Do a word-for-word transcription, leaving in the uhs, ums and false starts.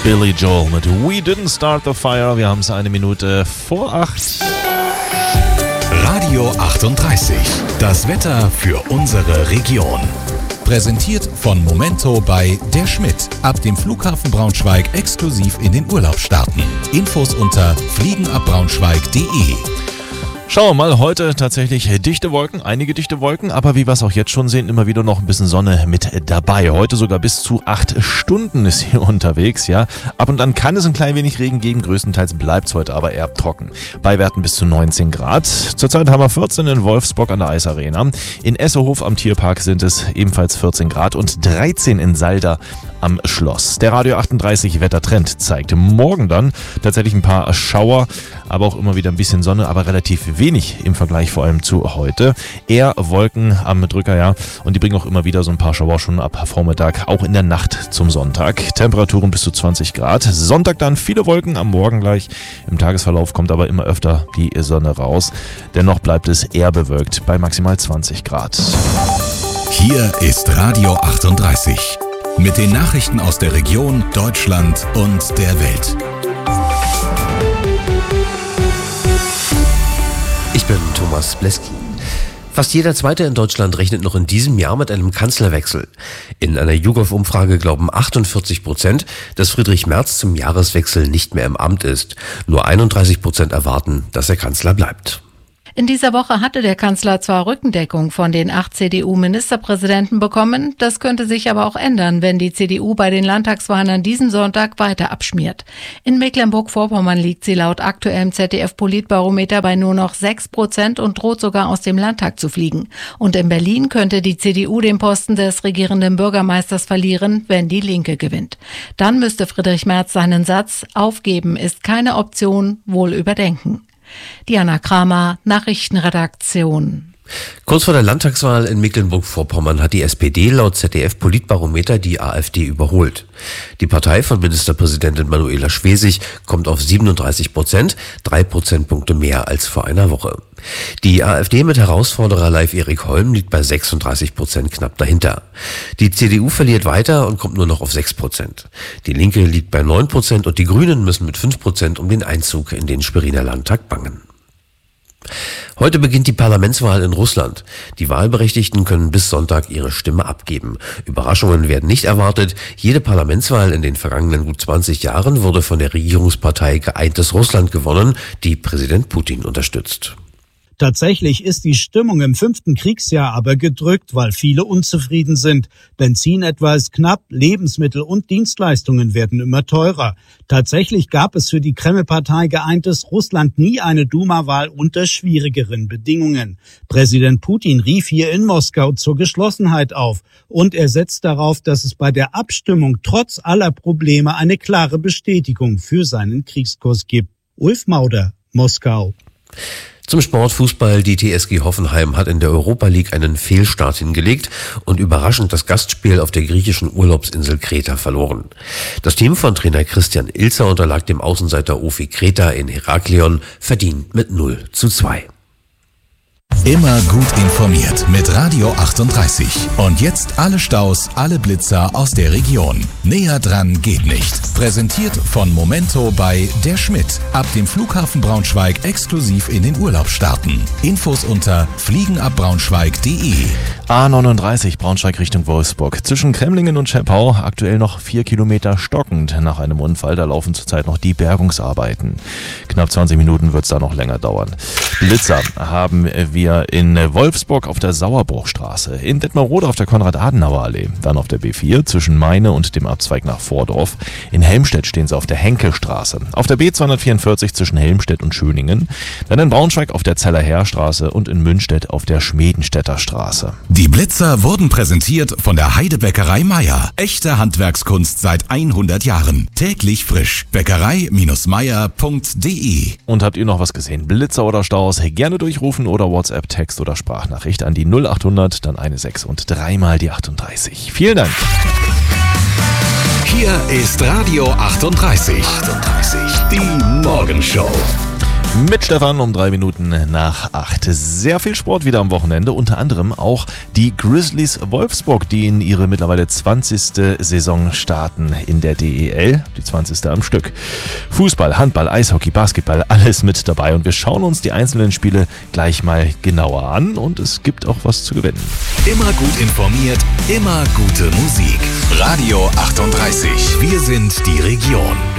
Billy Joel mit We Didn't Start the Fire. Wir haben es eine Minute vor acht. Radio achtunddreißig. Das Wetter für unsere Region. Präsentiert von Momento bei Der Schmidt. Ab dem Flughafen Braunschweig exklusiv in den Urlaub starten. Infos unter fliegenabbraunschweig punkt de. Schauen wir mal, heute tatsächlich dichte Wolken, einige dichte Wolken, aber wie wir es auch jetzt schon sehen, immer wieder noch ein bisschen Sonne mit dabei. Heute sogar bis zu acht Stunden ist hier unterwegs, ja. Ab und an kann es ein klein wenig Regen geben, größtenteils bleibt es heute aber eher trocken. Bei Werten bis zu neunzehn Grad. Zurzeit haben wir vierzehn in Wolfsburg an der Eisarena. In Essehof am Tierpark sind es ebenfalls vierzehn Grad und dreizehn in Salda am Schloss. Der Radio achtunddreißig Wettertrend zeigt morgen dann tatsächlich ein paar Schauer, aber auch immer wieder ein bisschen Sonne, aber relativ wenig im Vergleich vor allem zu heute. Eher Wolken am Drücker, ja, und die bringen auch immer wieder so ein paar Schauer schon ab Vormittag, auch in der Nacht zum Sonntag. Temperaturen bis zu zwanzig Grad. Sonntag dann viele Wolken, am Morgen gleich. Im Tagesverlauf kommt aber immer öfter die Sonne raus. Dennoch bleibt es eher bewölkt bei maximal zwanzig Grad. Hier ist Radio achtunddreißig. Mit den Nachrichten aus der Region, Deutschland und der Welt. Ich bin Thomas Bleski. Fast jeder Zweite in Deutschland rechnet noch in diesem Jahr mit einem Kanzlerwechsel. In einer YouGov-Umfrage glauben achtundvierzig Prozent, dass Friedrich Merz zum Jahreswechsel nicht mehr im Amt ist. Nur einunddreißig Prozent erwarten, dass er Kanzler bleibt. In dieser Woche hatte der Kanzler zwar Rückendeckung von den acht C D U-Ministerpräsidenten bekommen, das könnte sich aber auch ändern, wenn die C D U bei den Landtagswahlen an diesem Sonntag weiter abschmiert. In Mecklenburg-Vorpommern liegt sie laut aktuellem Z D F-Politbarometer bei nur noch sechs Prozent und droht sogar aus dem Landtag zu fliegen. Und in Berlin könnte die C D U den Posten des regierenden Bürgermeisters verlieren, wenn die Linke gewinnt. Dann müsste Friedrich Merz seinen Satz "Aufgeben ist keine Option" wohl überdenken. Diana Kramer, Nachrichtenredaktion. Kurz vor der Landtagswahl in Mecklenburg-Vorpommern hat die S P D laut Z D F-Politbarometer die AfD überholt. Die Partei von Ministerpräsidentin Manuela Schwesig kommt auf siebenunddreißig Prozent, drei Prozentpunkte mehr als vor einer Woche. Die AfD mit Herausforderer Leif Erik Holm liegt bei sechsunddreißig Prozent knapp dahinter. Die C D U verliert weiter und kommt nur noch auf sechs Prozent. Die Linke liegt bei neun Prozent und die Grünen müssen mit fünf Prozent um den Einzug in den Schweriner Landtag bangen. Heute beginnt die Parlamentswahl in Russland. Die Wahlberechtigten können bis Sonntag ihre Stimme abgeben. Überraschungen werden nicht erwartet. Jede Parlamentswahl in den vergangenen gut zwanzig Jahren wurde von der Regierungspartei Geeintes Russland gewonnen, die Präsident Putin unterstützt. Tatsächlich ist die Stimmung im fünften Kriegsjahr aber gedrückt, weil viele unzufrieden sind. Benzin etwa ist knapp, Lebensmittel und Dienstleistungen werden immer teurer. Tatsächlich gab es für die Kreml-Partei Geeintes Russland nie eine Duma-Wahl unter schwierigeren Bedingungen. Präsident Putin rief hier in Moskau zur Geschlossenheit auf und er setzt darauf, dass es bei der Abstimmung trotz aller Probleme eine klare Bestätigung für seinen Kriegskurs gibt. Ulf Mauder, Moskau. Zum Sport Fußball. Die T S G Hoffenheim hat in der Europa League einen Fehlstart hingelegt und überraschend das Gastspiel auf der griechischen Urlaubsinsel Kreta verloren. Das Team von Trainer Christian Ilzer unterlag dem Außenseiter Ofi Kreta in Heraklion verdient mit null zu zwei. Immer gut informiert mit Radio achtunddreißig. Und jetzt alle Staus, alle Blitzer aus der Region. Näher dran geht nicht. Präsentiert von Momento bei Der Schmidt. Ab dem Flughafen Braunschweig exklusiv in den Urlaub starten. Infos unter fliegenabbraunschweig punkt de. A neununddreißig Braunschweig Richtung Wolfsburg. Zwischen Kremlingen und Schepau aktuell noch vier Kilometer stockend nach einem Unfall. Da laufen zurzeit noch die Bergungsarbeiten. Knapp zwanzig Minuten wird es da noch länger dauern. Blitzer haben wir in Wolfsburg auf der Sauerbruchstraße, in Detmerode auf der Konrad-Adenauer-Allee, dann auf der B vier zwischen Meine und dem Abzweig nach Vordorf. In Helmstedt stehen sie auf der Henkelstraße, auf der B zweihundertvierundvierzig zwischen Helmstedt und Schöningen, dann in Braunschweig auf der Zellerheerstraße und in Münstedt auf der Schmedenstädter Straße. Die Blitzer wurden präsentiert von der Heidebäckerei Meier. Echte Handwerkskunst seit hundert Jahren. Täglich frisch. Bäckerei Meier punkt de. Und habt ihr noch was gesehen? Blitzer oder Staus? Gerne durchrufen oder WhatsApp, Text oder Sprachnachricht an die null achthundert, dann eine sechs und dreimal die achtunddreißig. Vielen Dank. Hier ist Radio achtunddreißig. achtunddreißig. Die Morgenshow. Mit Stefan um drei Minuten nach acht. Sehr viel Sport wieder am Wochenende, unter anderem auch die Grizzlies Wolfsburg, die in ihre mittlerweile zwanzigste Saison starten in der D E L, die zwanzigste am Stück. Fußball, Handball, Eishockey, Basketball, alles mit dabei und wir schauen uns die einzelnen Spiele gleich mal genauer an und es gibt auch was zu gewinnen. Immer gut informiert, immer gute Musik. Radio achtunddreißig. Wir sind die Region.